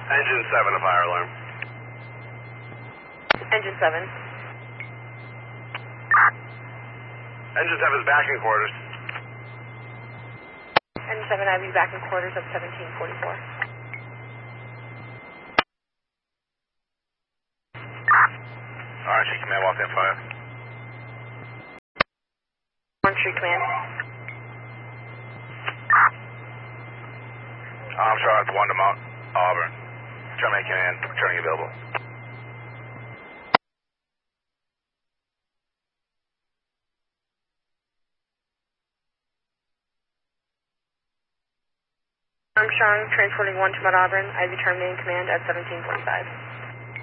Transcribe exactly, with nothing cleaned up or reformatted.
Engine seven, a fire alarm. Engine seven. Engine seven is back in quarters. Engine seven, I have you back in quarters of seventeen forty-four. Orange Street Command, walk that fire. Orange Street Command. I'm Charlotte one to Mount Auburn. Terminate command, returning available. Armstrong, transporting one to Mount Auburn. I have you terminating command at seventeen forty-five.